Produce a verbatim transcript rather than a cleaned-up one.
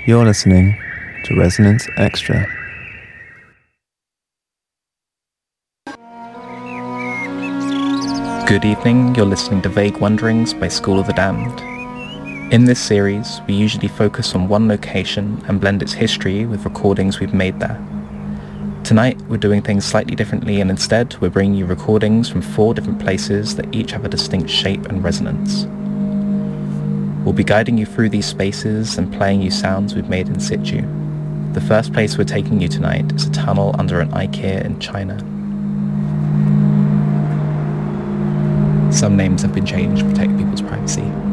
You're listening to Resonance Extra. Good evening, you're listening to Vague Wanderings by School of the Damned. In this series, we usually focus on one location and blend its history with recordings we've made there. Tonight, we're doing things slightly differently, and instead, we're bringing you recordings from four different places that each have a distinct shape and resonance. We'll be guiding you through these spaces and playing you sounds we've made in situ. The first place we're taking you tonight is a tunnel under an IKEA in China. Some names have been changed to protect people's privacy.